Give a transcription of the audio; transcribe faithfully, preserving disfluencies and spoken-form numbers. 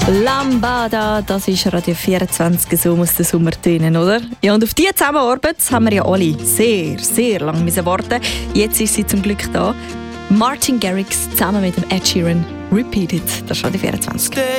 Lambada, das ist Radio vierundzwanzig, so aus den Sommertönen, oder? Ja, und auf diese Zusammenarbeit haben wir ja alle sehr, sehr lange müssen warten. Jetzt ist sie zum Glück da. Martin Garrix zusammen mit dem Ed Sheeran. Repeated, das ist Radio vierundzwanzig.